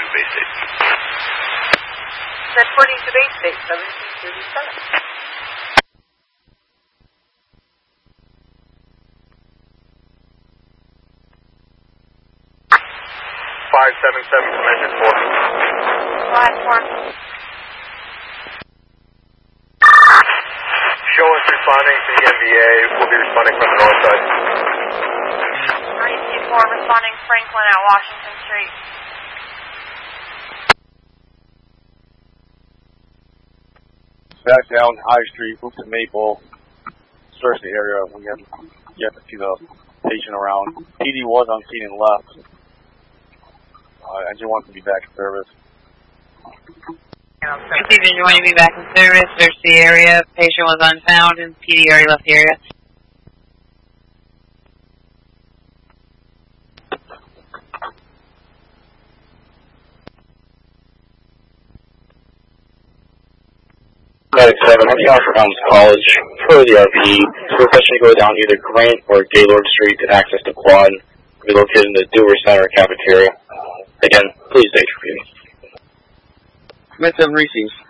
Bay State. Reporting to Bay State, 1737. 577 Dimension 4. 5-4. Show us responding to the NVA. We'll be responding from the north side. 324 responding Franklin at Washington Street. Back down High Street, move to Maple. Search the area. We have yet to see the patient around. PD was on scene and left. Engine 1 to be back in service. Engine 1 to be back in service. Search the area. Patient was unfound and PD already left the area. Medic 7, I'm down for Elms College. Per the RPE, we're requesting to go down either Grant or Gaylord Street to access the quad. We're located in the Dewar Center cafeteria. Again, please stay true. Med 7 receives.